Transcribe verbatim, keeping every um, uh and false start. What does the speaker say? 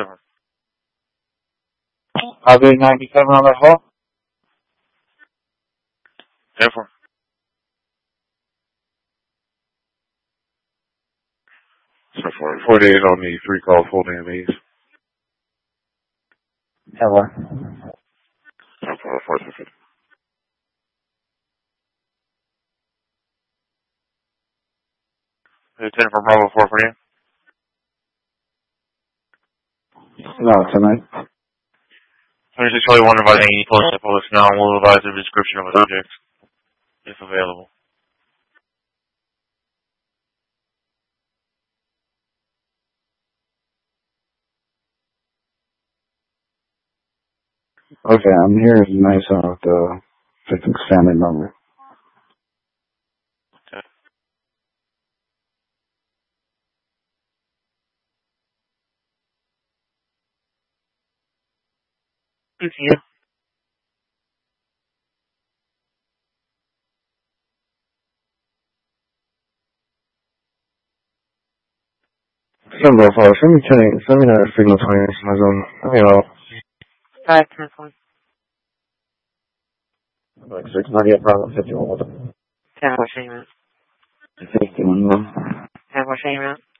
seven. Highway ninety-seven on that hall? Therefore. So for forty-eight on the three calls holding in these. Hello. So for four fifty. ten for Bravo four for you. No, tonight. twenty-six Charlie one advising any police police now and will advise the description of a subject if available. Okay, I'm here nice on the victim's family number. Okay. Good to you. Number four, send me ten, send me that signal twenty my zone. I mean, uh, Five, ten, twenty. like six ninety at Bravo fifty-one with them. Ten, what shame out? fifty-one, Ten, what shame out?